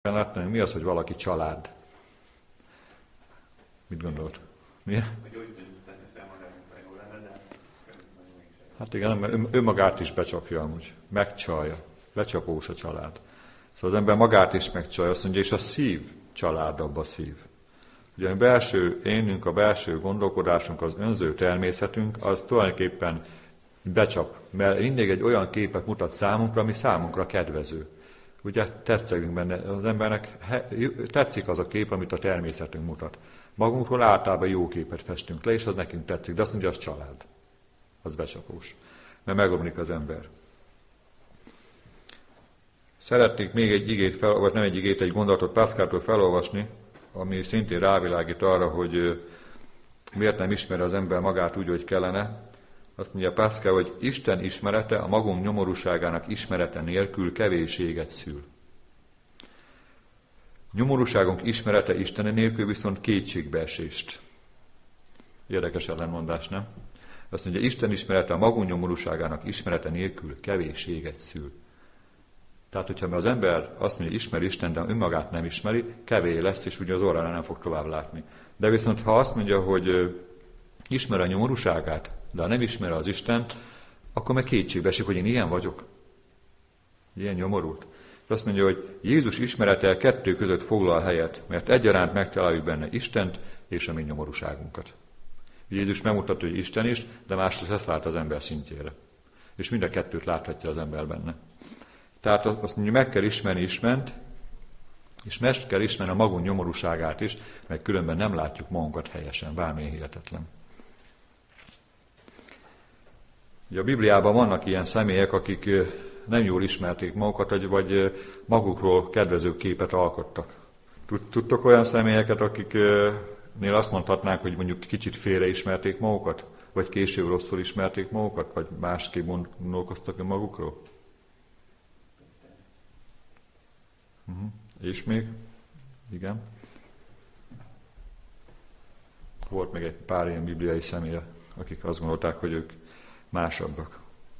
látni, mi az, hogy valaki család? Mit gondolt? Mi? Hát igen, mert önmagát is becsapja amúgy. Megcsalja. Becsapós a család. Szóval az ember magát is megcsalja, azt mondja, és a szív családabb a szív. Ugye a belső énünk, a belső gondolkodásunk, az önző természetünk, az tulajdonképpen becsap, mert mindig egy olyan képet mutat számunkra, ami számunkra kedvező. Ugye tetszegünk benne, az embernek tetszik az a kép, amit a természetünk mutat. Magunkról általában jó képet festünk le, és az nekünk tetszik, de azt mondja, az család. Az becsapós, mert megromlik az ember. Szeretnék még egy igét vagy nem egy igét, egy gondolatot Pascaltól felolvasni, ami szintén rávilágít arra, hogy miért nem ismeri az ember magát úgy, hogy kellene. Azt mondja Pascal, hogy Isten ismerete a magunk nyomorúságának ismerete nélkül kevésséget szül. Nyomorúságunk ismerete Isten nélkül viszont kétségbeesést. Érdekes ellenmondás, nem? Azt mondja, Isten ismerete a magunk nyomorúságának ismerete nélkül kevésséget szül. Tehát, hogyha az ember azt mondja, ismeri Isten, de önmagát nem ismeri, kevés lesz, és ugye az orrára nem fog tovább látni. De viszont, ha azt mondja, hogy ismer a nyomorúságát, de ha nem ismer az Istent, akkor meg kétségbe esik, hogy én ilyen vagyok. Ilyen nyomorult. És azt mondja, hogy Jézus ismerete kettő között foglal helyet, mert egyaránt megtaláljuk benne Istent és a mi nyomorúságunkat. Jézus megmutatta, hogy Isten is, de másrészt ezt lát az ember szintjére. És mind a kettőt láthatja az ember benne. Tehát azt mondja, meg kell ismerni Istent, és meg kell ismerni a magunk nyomorúságát is, mert különben nem látjuk magunkat helyesen, bármilyen hihetetlen. Ugye a Bibliában vannak ilyen személyek, akik nem jól ismerték magukat, vagy magukról kedvező képet alkottak. Tudtok olyan személyeket, akiknél azt mondhatnánk, hogy mondjuk kicsit félreismerték magukat, vagy később rosszul ismerték magukat, vagy másképp gondolkoztak magukról? És még? Igen. Volt még egy pár ilyen bibliai személy, akik azt gondolták, hogy ők másabbak.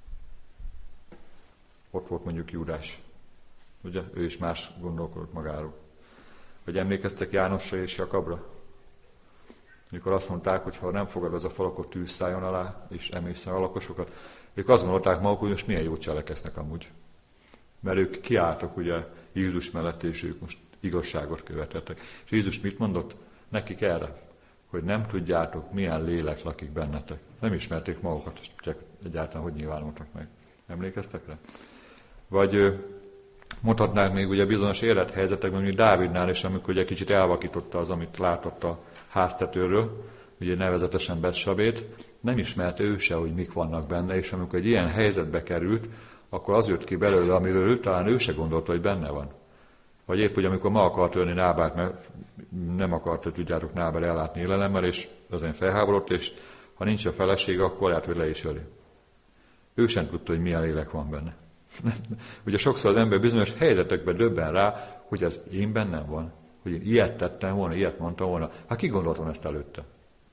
Ott volt mondjuk Júdás. Ugye? Ő is más gondolkodott magáról. Vagy emlékeztek Jánosra és Jakabra? Mikor azt mondták, hogy ha nem fogad az a fal, akkor tűz szálljon alá, és emészen a lakosokat. Ők azt gondolták maguk, hogy most milyen jót cselekeznek amúgy. Mert ők kiálltak ugye Jézus mellett, és ők most igazságot követettek. És Jézus mit mondott nekik erre? Hogy nem tudjátok, milyen lélek lakik bennetek. Nem ismerték magukat, csak egyáltalán hogy nyilvánultak meg. Emlékeztek rá? Vagy mondhatnánk még ugye bizonyos élethelyzetekben, mint Dávidnál is, amikor ugye kicsit elvakította az, amit látott a háztetőről, ugye nevezetesen Betsabét, nem ismerte ő se, hogy mik vannak benne, és amikor egy ilyen helyzetbe került, akkor az jött ki belőle, amiről talán ő se gondolta, hogy benne van. Vagy épp, hogy amikor ma akart ölni Nábát, mert nem akarta, tudjátok, Nábel ellátni élelemmel, és azért felháborodott, és ha nincs a felesége, akkor lehet, hogy le is öli. Ő sem tudta, hogy milyen lélek van benne. Ugye sokszor az ember bizonyos helyzetekben döbben rá, hogy ez én bennem van. Hogy én ilyet tettem volna, ilyet mondtam volna. Hát ki gondolt volna ezt előtte?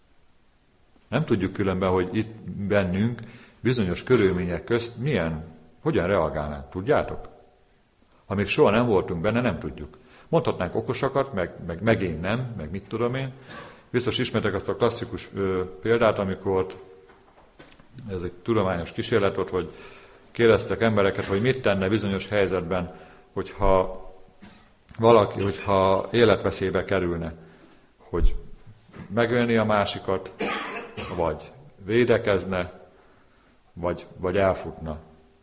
Nem tudjuk különben, hogy itt bennünk bizonyos körülmények közt hogyan reagálnánk. Tudjátok? Ha még soha nem voltunk benne, nem tudjuk. Mondhatnánk okosakat, meg én nem, meg mit tudom én. Biztos ismertek azt a klasszikus példát, amikor ez egy tudományos kísérlet volt, hogy kérdeztek embereket, hogy mit tenne bizonyos helyzetben, hogyha életveszélybe kerülne, hogy megölni a másikat, vagy védekezne, vagy elfutna.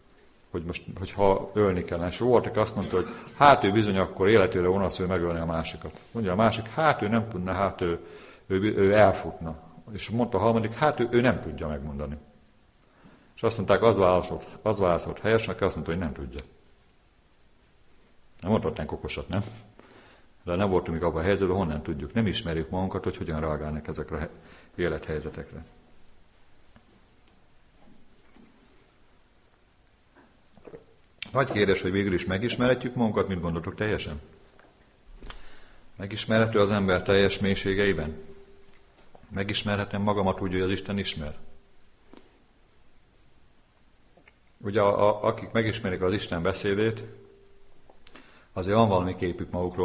Hogyha ölni kellene. És volt, aki azt mondta, hogy hát ő bizony akkor életére vonasz, ő megölni a másikat. Mondja a másik, hát ő nem tudna, hát ő elfutna. És mondta a harmadik, hát ő nem tudja megmondani. És azt mondták, az válaszolt helyesen, aki azt mondta, hogy nem tudja. Nem mondhatnánk okosat, nem? De nem voltunk még abban a helyzetben, honnan tudjuk. Nem ismerjük magunkat, hogy hogyan reagálnak ezekre a élethelyzetekre. Nagy kérdés, hogy végül is megismerhetjük magunkat, mit gondoltok teljesen? Megismerhető az ember teljes mélységeiben? Megismerhetem magamat úgy, hogy az Isten ismer? Ugye akik megismerik az Isten beszédét, azért van valami képük magukról,